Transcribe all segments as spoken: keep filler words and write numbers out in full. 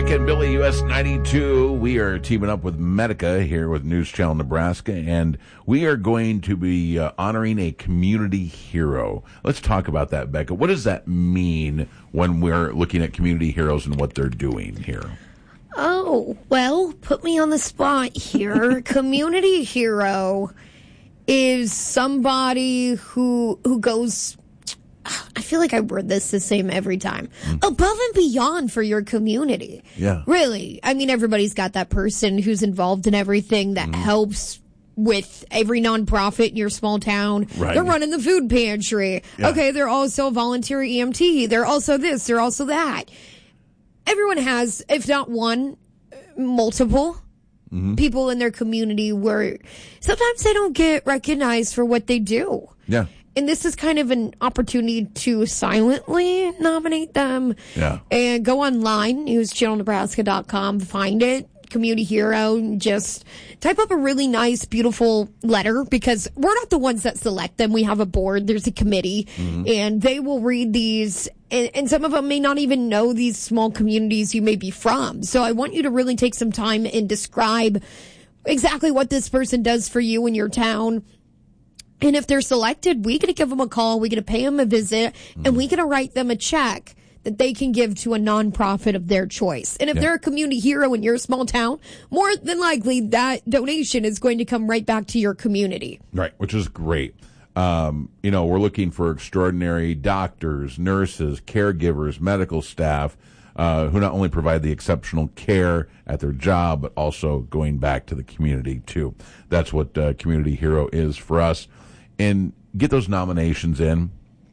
Beck and Billy, U S ninety-two. We are teaming up with Medica here with News Channel Nebraska, and we are going to be uh, honoring a community hero. Let's talk about that, Becca. What does that mean when we're looking at community heroes and what they're doing here? Oh, well, put me on the spot here. Community hero is somebody who who goes, I feel like I word this the same every time, mm. above and beyond for your community. Yeah. Really. I mean, everybody's got that person who's involved in everything that mm. helps with every nonprofit in your small town. Right. They're running the food pantry. Yeah. Okay, they're also a volunteer E M T. They're also this. They're also that. Everyone has, if not one, multiple mm-hmm. people in their community where sometimes they don't get recognized for what they do. Yeah. And this is kind of an opportunity to silently nominate them. Yeah. And go online, news channel nebraska dot com, find it, community hero, and just type up a really nice, beautiful letter, because we're not the ones that select them. We have a board, there's a committee, mm-hmm. and they will read these, and, and some of them may not even know these small communities you may be from. So I want you to really take some time and describe exactly what this person does for you in your town. And if they're selected, we're going to give them a call, we're going to pay them a visit, mm. and we're going to write them a check that they can give to a nonprofit of their choice. And if yeah. they're a community hero in your small town, more than likely that donation is going to come right back to your community. Right, which is great. Um, you know, we're looking for extraordinary doctors, nurses, caregivers, medical staff, uh, who not only provide the exceptional care at their job, but also going back to the community, too. That's what uh, Community Hero is for us. And get those nominations in.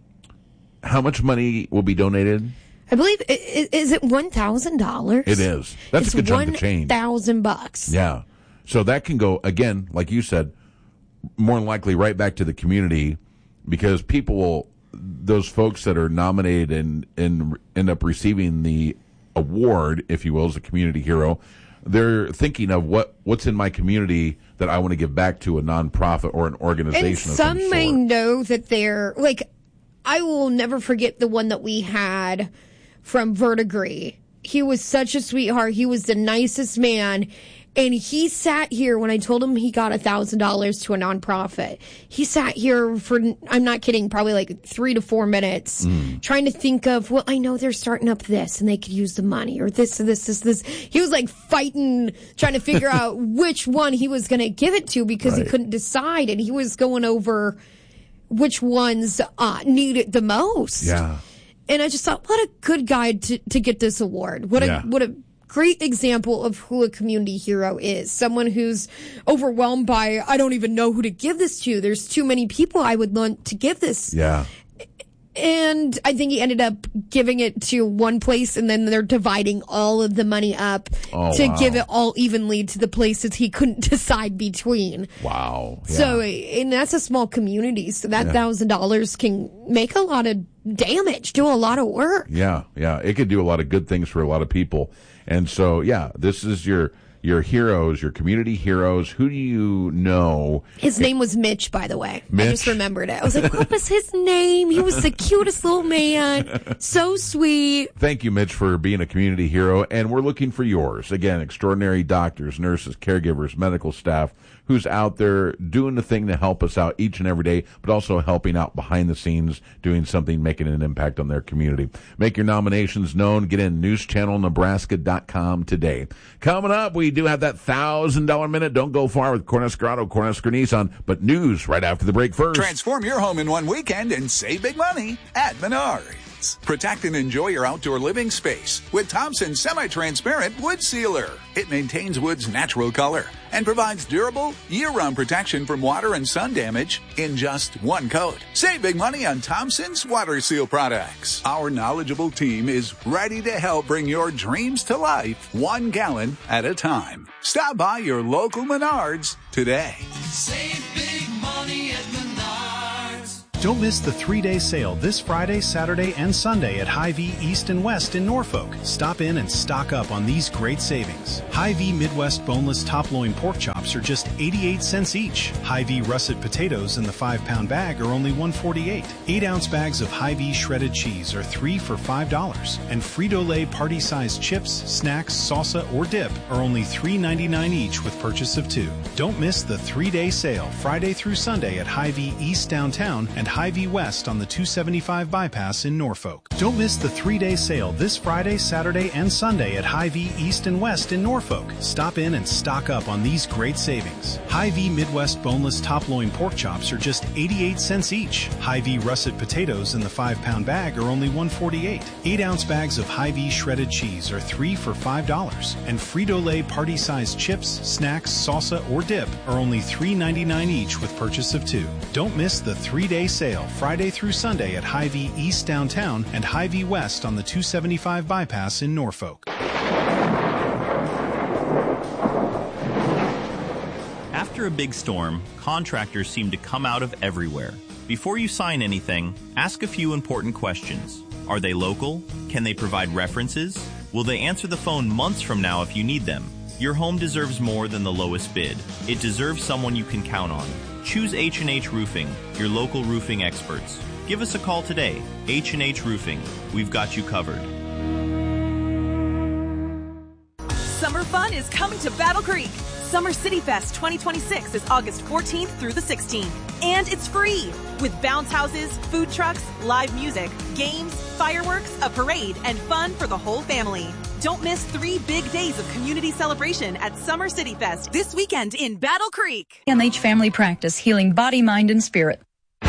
How much money will be donated? I believe, is it one thousand dollars? It is. That's it's a good chunk of change. one thousand bucks. Yeah. So that can go, again, like you said, more than likely right back to the community, because people will, those folks that are nominated and, and end up receiving the award, if you will, as a community hero, they're thinking of what, what's in my community that I want to give back to a nonprofit or an organization and of some some sort. may know that they're, like, I will never forget the one that we had from Verdigris. He was such a sweetheart. He was the nicest man. And he sat here when I told him he got one thousand dollars to a nonprofit. He sat here for, I'm not kidding, probably like three to four minutes mm. trying to think of, well, I know they're starting up this and they could use the money, or this, or this, this, this. He was like fighting, trying to figure out which one he was going to give it to, because right. he couldn't decide. And he was going over which ones uh, need it the most. Yeah. And I just thought, what a good guy to, to get this award. What yeah. a what a great example of who a community hero is. Someone who's overwhelmed by, I don't even know who to give this to. There's too many people I would want to give this. Yeah. And I think he ended up giving it to one place, and then they're dividing all of the money up oh, to wow. give it all evenly to the places he couldn't decide between. Wow. Yeah. So, and that's a small community, so that one thousand dollars can make a lot of damage, do a lot of work. Yeah, yeah. It could do a lot of good things for a lot of people. And so, yeah, this is your your heroes, your community heroes. Who do you know? His name was Mitch, by the way. Mitch? I just remembered it. I was like, what was his name? He was the cutest little man. So sweet. Thank you, Mitch, for being a community hero. And we're looking for yours. Again, extraordinary doctors, nurses, caregivers, medical staff, who's out there doing the thing to help us out each and every day, but also helping out behind the scenes, doing something, making an impact on their community. Make your nominations known. Get in news channel nebraska dot com today. Coming up, we do have that one thousand dollars minute. Don't go far with Cornhusker Auto, Cornhusker Nissan, but news right after the break first. Transform your home in one weekend and save big money at Menards. Protect and enjoy your outdoor living space with Thompson's semi-transparent wood sealer. It maintains wood's natural color and provides durable, year-round protection from water and sun damage in just one coat. Save big money on Thompson's water seal products. Our knowledgeable team is ready to help bring your dreams to life, one gallon at a time. Stop by your local Menards today. Save big money at Menards. Don't miss the three-day sale this Friday, Saturday, and Sunday at Hy-Vee East and West in Norfolk. Stop in and stock up on these great savings. Hy-Vee Midwest Boneless Top Loin Pork Chop chops are just eighty-eight cents each. Hy-Vee russet potatoes in the five pound bag are only one forty-eight. eight ounce bags of Hy-Vee shredded cheese are three for five dollars. And Frito-Lay party-sized chips, snacks, salsa, or dip are only three ninety-nine each with purchase of two. Don't miss the three-day sale Friday through Sunday at Hy-Vee East Downtown and Hy-Vee West on the two seventy-five bypass in Norfolk. Don't miss the three-day sale this Friday, Saturday, and Sunday at Hy-Vee East and West in Norfolk. Stop in and stock up on these great savings. Hy-Vee Midwest boneless top loin pork chops are just eighty-eight cents each. Hy-Vee russet potatoes in the five pound bag are only one forty-eight. eight ounce bags of Hy-Vee shredded cheese are three for five dollars. And Frito-Lay party-sized chips, snacks, salsa, or dip are only three ninety-nine each with purchase of two. Don't miss the three-day sale Friday through Sunday at Hy-Vee East Downtown and Hy-Vee West on the two seventy-five bypass in Norfolk. After a big storm, contractors seem to come out of everywhere. Before you sign anything, ask a few important questions. Are they local? Can they provide references? Will they answer the phone months from now if you need them? Your home deserves more than the lowest bid. It deserves someone you can count on. Choose H and H Roofing, your local roofing experts. Give us a call today. H and H Roofing. We've got you covered. Summer fun is coming to Battle Creek. Summer City Fest twenty twenty-six is August fourteenth through the sixteenth. And it's free with bounce houses, food trucks, live music, games, fireworks, a parade, and fun for the whole family. Don't miss three big days of community celebration at Summer City Fest this weekend in Battle Creek. A M H Family Practice, healing body, mind, and spirit.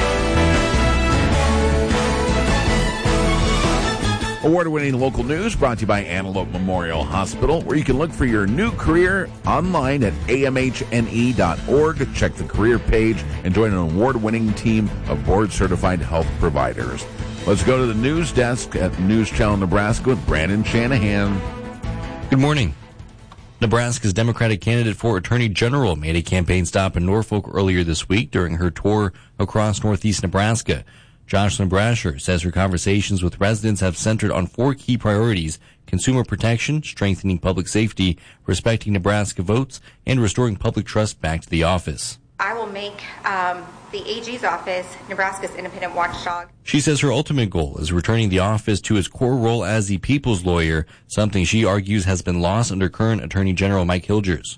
Award-winning local news brought to you by Antelope Memorial Hospital, where you can look for your new career online at A M H N E dot org. Check the career page and join an award-winning team of board-certified health providers. Let's go to the news desk at News Channel Nebraska with Brandon Shanahan. Good morning. Nebraska's Democratic candidate for Attorney General made a campaign stop in Norfolk earlier this week during her tour across northeast Nebraska. Jocelyn Brasher says her conversations with residents have centered on four key priorities: consumer protection, strengthening public safety, respecting Nebraska votes, and restoring public trust back to the office. I will make um, the A G's office Nebraska's independent watchdog. She says her ultimate goal is returning the office to its core role as the people's lawyer, something she argues has been lost under current Attorney General Mike Hilgers.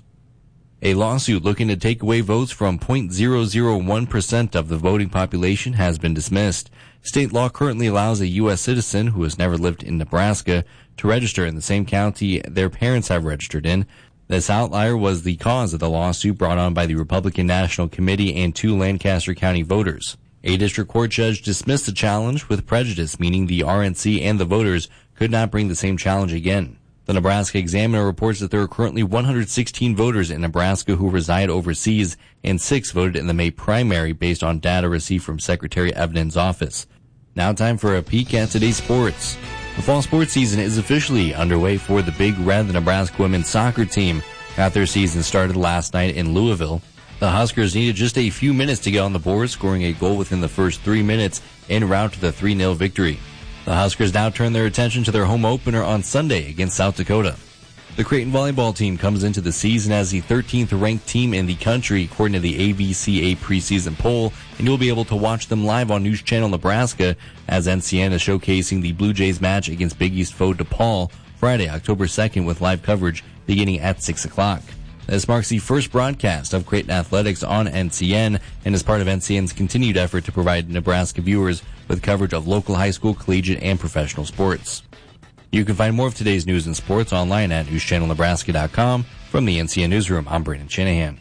A lawsuit looking to take away votes from zero point zero zero one percent of the voting population has been dismissed. State law currently allows a U S citizen who has never lived in Nebraska to register in the same county their parents have registered in. This outlier was the cause of the lawsuit brought on by the Republican National Committee and two Lancaster County voters. A district court judge dismissed the challenge with prejudice, meaning the R N C and the voters could not bring the same challenge again. The Nebraska Examiner reports that there are currently one hundred sixteen voters in Nebraska who reside overseas, and six voted in the May primary based on data received from Secretary Evenen's office. Now time for a peek at today's sports. The fall sports season is officially underway for the Big Red. The Nebraska women's soccer team got their season started last night in Louisville. The Huskers needed just a few minutes to get on the board, scoring a goal within the first three minutes en route to the three nil victory. The Huskers now turn their attention to their home opener on Sunday against South Dakota. The Creighton volleyball team comes into the season as the thirteenth ranked team in the country according to the A V C A preseason poll, and you'll be able to watch them live on News Channel Nebraska as N C N is showcasing the Blue Jays match against Big East foe DePaul Friday, October second, with live coverage beginning at six o'clock. This marks the first broadcast of Creighton Athletics on N C N and is part of N C N's continued effort to provide Nebraska viewers with coverage of local high school, collegiate, and professional sports. You can find more of today's news and sports online at news channel nebraska dot com. From the N C N Newsroom, I'm Brandon Shanahan.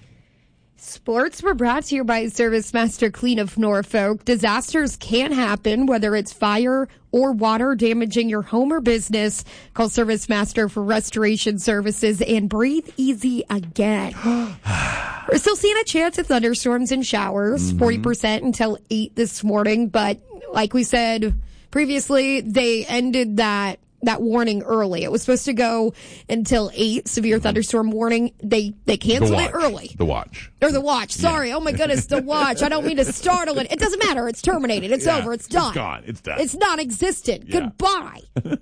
Sports were brought to you by Service Master Clean of Norfolk. Disasters can happen, whether it's fire or water damaging your home or business. Call Service Master for restoration services and breathe easy again. We're still seeing a chance of thunderstorms and showers, mm-hmm. forty percent until eight this morning. But like we said previously, they ended that that warning early. It was supposed to go until eight, severe thunderstorm warning. They they canceled it early. The watch. Or the watch. Sorry. Yeah. Oh my goodness, the watch. I don't mean to startle it. It doesn't matter. It's terminated. It's yeah, over. It's done. It's gone. It's done. It's non-existent. Yeah. Goodbye.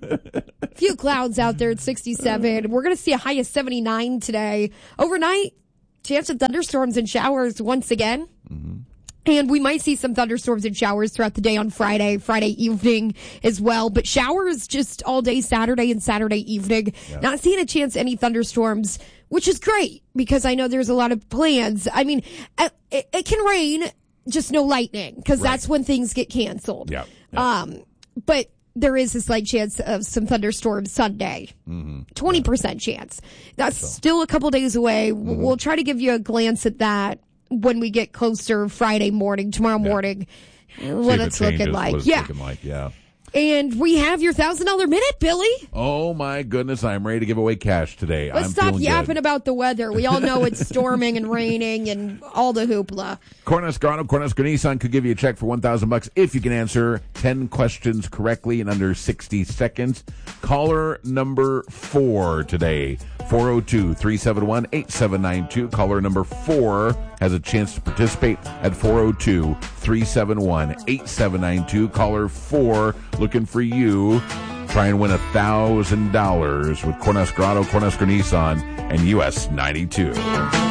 A few clouds out there at sixty-seven. We're going to see a high of seventy-nine today. Overnight, chance of thunderstorms and showers once again. Mm-hmm. And we might see some thunderstorms and showers throughout the day on Friday, Friday evening as well. But showers just all day Saturday and Saturday evening. Yeah. Not seeing a chance any thunderstorms, which is great because I know there's a lot of plans. I mean, it, it can rain, just no lightning because right. that's when things get canceled. Yeah. yeah. Um, but there is a slight chance of some thunderstorms Sunday. Mm-hmm. twenty percent yeah. chance. That's so. still a couple days away. Mm-hmm. We'll try to give you a glance at that when we get closer Friday morning, tomorrow yeah. morning, what it's it looking like. What it's yeah. looking like. Yeah. And we have your one thousand dollars minute, Billy. Oh, my goodness. I'm ready to give away cash today. Let's I'm stop yapping good. about the weather. We all know it's storming and raining and all the hoopla. Cornhusker Auto, Cornhusker Nissan could give you a check for one thousand bucks if you can answer ten questions correctly in under sixty seconds. Caller number four today, four oh two, three seven one, eight seven nine two. Caller number four has a chance to participate at four oh two, three seven one, eight seven nine two. Caller four looking for you. Try and win one thousand dollars with Cornhusker Auto, Cornhusker Nissan, and U S ninety-two.